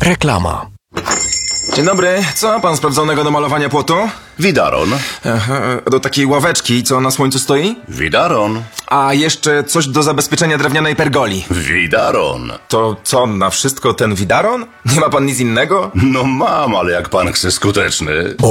Reklama. Dzień dobry, co pan sprawdzonego do malowania płotu? Widaron. Do takiej ławeczki, co na słońcu stoi? Widaron. A jeszcze coś do zabezpieczenia drewnianej pergoli. Widaron. To co, na wszystko ten widaron? Nie ma pan nic innego? No mam, ale jak pan chce skuteczny.